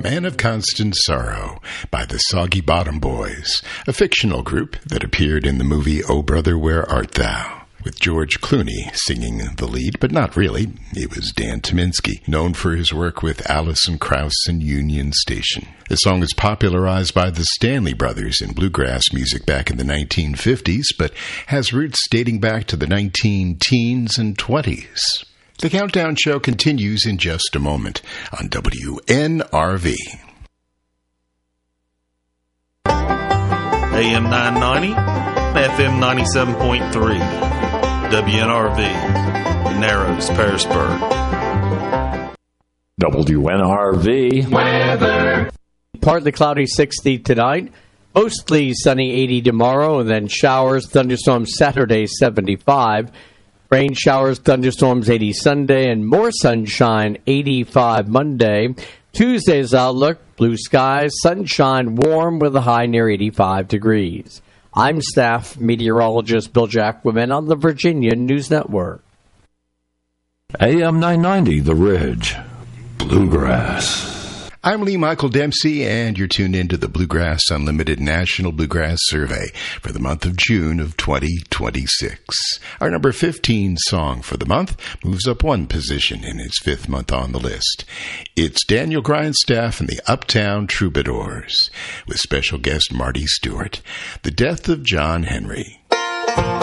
Man of Constant Sorrow by the Soggy Bottom Boys, a fictional group that appeared in the movie Oh Brother, Where Art Thou? With George Clooney singing the lead, but not really. It was Dan Tyminski, known for his work with Alison Krauss and Union Station. The song was popularized by the Stanley Brothers in bluegrass music back in the 1950s, but has roots dating back to the 19-teens and 20s. The Countdown Show continues in just a moment on WNRV. AM 990, FM 97.3, WNRV, Narrows, Pearisburg. WNRV weather. Partly cloudy 60 tonight, mostly sunny 80 tomorrow, and then showers, thunderstorms Saturday 75. Rain, showers, thunderstorms 80 Sunday, and more sunshine 85 Monday. Tuesday's outlook, blue skies, sunshine, warm with a high near 85 degrees. I'm staff meteorologist Bill Jacquemin on the Virginia News Network. AM 990, The Ridge, Bluegrass. I'm Lee Michael Dempsey, and you're tuned into the Bluegrass Unlimited National Bluegrass Survey for the month of June of 2026. Our number 15 song for the month moves up one position in its fifth month on the list. It's Daniel Grindstaff and the Uptown Troubadours, with special guest Marty Stewart, The Death of John Henry.